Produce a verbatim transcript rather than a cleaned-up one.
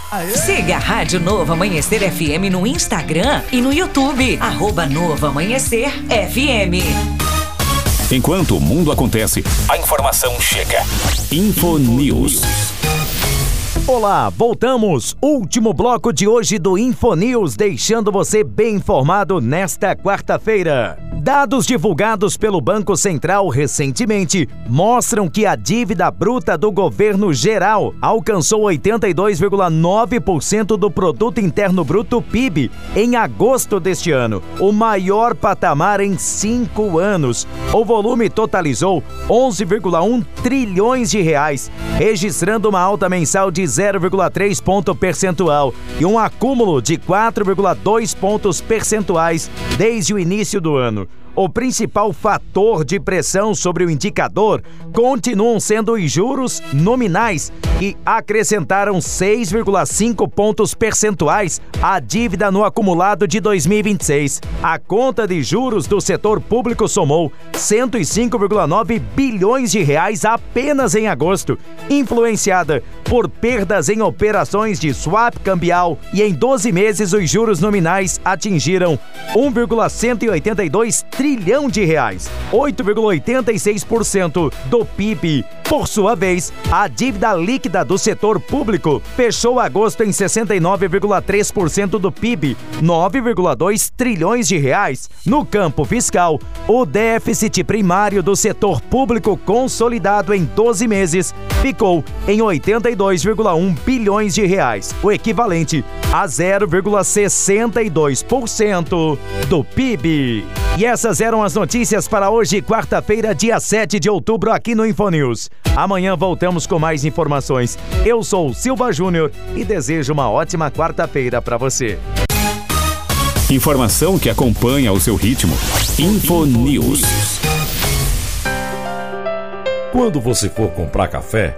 Siga a Rádio Novo Amanhecer F M no Instagram e no YouTube, arroba Novo Amanhecer F M. Enquanto o mundo acontece, a informação chega. Infonews. Olá, voltamos. Último bloco de hoje do Infonews, deixando você bem informado nesta quarta-feira. Dados divulgados pelo Banco Central recentemente mostram que a dívida bruta do governo geral alcançou oitenta e dois vírgula nove por cento do Produto Interno Bruto P I B em agosto deste ano, o maior patamar em cinco anos. O volume totalizou onze vírgula um trilhões de reais, registrando uma alta mensal de zero vírgula três ponto percentual e um acúmulo de quatro vírgula dois pontos percentuais desde o início do ano. O principal fator de pressão sobre o indicador continuam sendo os juros nominais, que acrescentaram seis vírgula cinco pontos percentuais à dívida no acumulado de dois mil e vinte e seis. A conta de juros do setor público somou cento e cinco vírgula nove bilhões de reais apenas em agosto, influenciada por perdas em operações de swap cambial, e em doze meses os juros nominais atingiram um vírgula cento e oitenta e dois trilhão de reais, oito vírgula oitenta e seis por cento do P I B. Por sua vez, a dívida líquida do setor público fechou agosto em sessenta e nove vírgula três por cento do P I B, nove vírgula dois trilhões de reais. No campo fiscal, o déficit primário do setor público consolidado em doze meses ficou em oitenta e dois vírgula um bilhões de reais, o equivalente a zero vírgula sessenta e dois por cento do P I B. E essas eram as notícias para hoje, quarta-feira, dia sete de outubro, aqui no Infonews. Amanhã voltamos com mais informações. Eu sou o Silva Júnior e desejo uma ótima quarta-feira para você. Informação que acompanha o seu ritmo. Infonews. Quando você for comprar café,